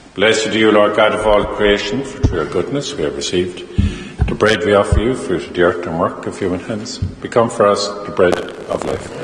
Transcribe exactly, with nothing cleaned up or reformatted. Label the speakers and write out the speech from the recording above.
Speaker 1: Blessed are you, Lord God of all creation, for through your goodness we have received the bread we offer you, fruit of the earth and work of human hands. Become for us the bread of life.